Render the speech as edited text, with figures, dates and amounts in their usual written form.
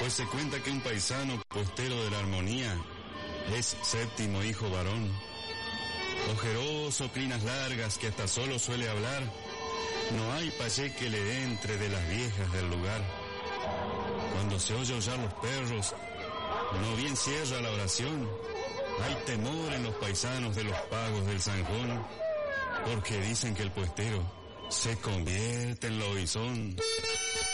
Pues se cuenta que un paisano puestero de la armonía es séptimo hijo varón. Ojeroso, crinas largas, que hasta solo suele hablar. No hay payé que le entre de las viejas del lugar. Cuando se oye aullar los perros, no bien cierra la oración. Hay temor en los paisanos de los pagos del zanjón, porque dicen que el puestero se convierte en lobizón.